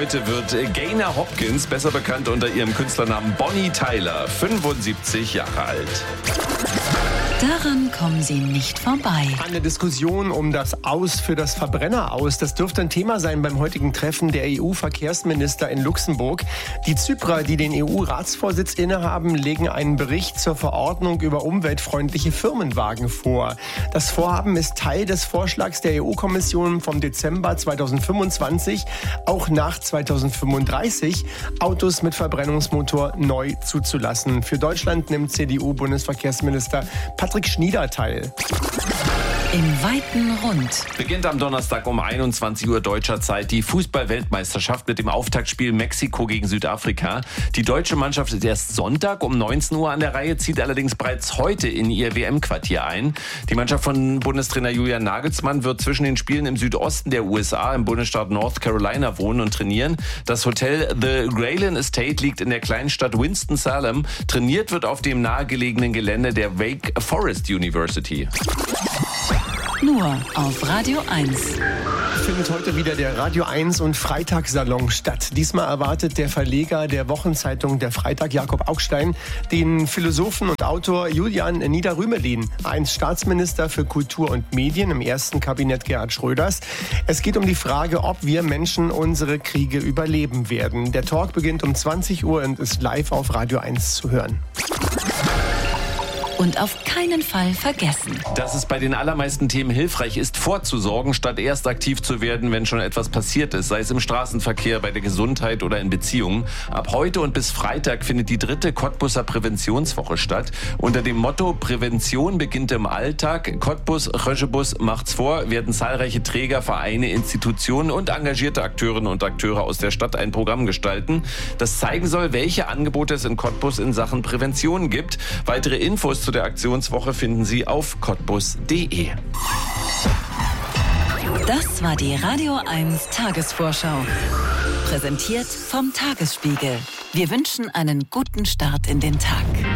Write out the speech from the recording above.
Heute wird Gaynor Hopkins, besser bekannt unter ihrem Künstlernamen Bonnie Tyler, 75 Jahre alt. Daran kommen Sie nicht vorbei. An der Diskussion um das Aus für das Verbrenner-Aus, das dürfte ein Thema sein beim heutigen Treffen der EU-Verkehrsminister in Luxemburg. Die Zyprer, die den EU-Ratsvorsitz innehaben, legen einen Bericht zur Verordnung über umweltfreundliche Firmenwagen vor. Das Vorhaben ist Teil des Vorschlags der EU-Kommission vom Dezember 2025, auch nach 2035 Autos mit Verbrennungsmotor neu zuzulassen. Für Deutschland nimmt CDU-Bundesverkehrsminister Patrick Schnieder teil. Im weiten Rund. Beginnt am Donnerstag um 21 Uhr deutscher Zeit die Fußball-Weltmeisterschaft mit dem Auftaktspiel Mexiko gegen Südafrika. Die deutsche Mannschaft ist erst Sonntag um 19 Uhr an der Reihe, zieht allerdings bereits heute in ihr WM-Quartier ein. Die Mannschaft von Bundestrainer Julian Nagelsmann wird zwischen den Spielen im Südosten der USA im Bundesstaat North Carolina wohnen und trainieren. Das Hotel The Grayling Estate liegt in der kleinen Stadt Winston-Salem. Trainiert wird auf dem nahegelegenen Gelände der Wake Forest University. Nur auf Radio 1. Findet heute wieder der Radio 1 und Freitagssalon statt. Diesmal erwartet der Verleger der Wochenzeitung Der Freitag, Jakob Augstein, den Philosophen und Autor Julian Niederrümelin, einst Staatsminister für Kultur und Medien im ersten Kabinett Gerhard Schröders. Es geht um die Frage, ob wir Menschen unsere Kriege überleben werden. Der Talk beginnt um 20 Uhr und ist live auf Radio 1 zu hören. Und auf keinen Fall vergessen, dass es bei den allermeisten Themen hilfreich ist, vorzusorgen, statt erst aktiv zu werden, wenn schon etwas passiert ist, sei es im Straßenverkehr, bei der Gesundheit oder in Beziehungen. Ab heute und bis Freitag findet die 3. Cottbuser Präventionswoche statt. Unter dem Motto Prävention beginnt im Alltag, Cottbus, Röschebus macht's vor, werden zahlreiche Träger, Vereine, Institutionen und engagierte Akteurinnen und Akteure aus der Stadt ein Programm gestalten, das zeigen soll, welche Angebote es in Cottbus in Sachen Prävention gibt. Weitere Infos zu der Aktionswoche finden Sie auf cottbus.de. Das war die Radio 1 Tagesvorschau. Präsentiert vom Tagesspiegel. Wir wünschen einen guten Start in den Tag.